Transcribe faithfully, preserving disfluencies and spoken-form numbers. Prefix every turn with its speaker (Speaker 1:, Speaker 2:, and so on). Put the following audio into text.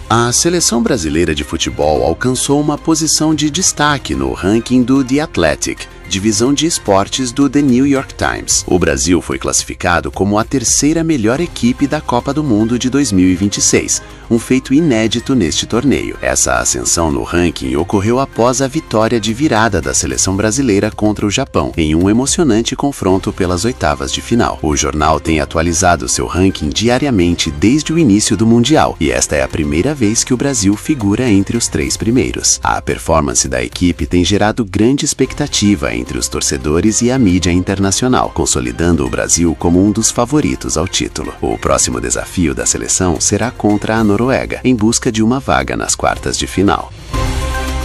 Speaker 1: A seleção brasileira de futebol alcançou uma posição de destaque no ranking do The Athletic, divisão de esportes do The New York Times. O Brasil foi classificado como a terceira melhor equipe da Copa do Mundo de dois mil e vinte e seis, um feito inédito neste torneio. Essa ascensão no ranking ocorreu após a vitória de virada da seleção brasileira contra o Japão, em um emocionante confronto pelas oitavas de final. O jornal tem atualizado seu ranking diariamente desde o início do Mundial, e esta é a primeira vez que o Brasil figura entre os três primeiros. A performance da equipe tem gerado grande expectativa entre os torcedores e a mídia internacional, consolidando o Brasil como um dos favoritos ao título. O próximo desafio da seleção será contra a Noruega, em busca de uma vaga nas quartas de final.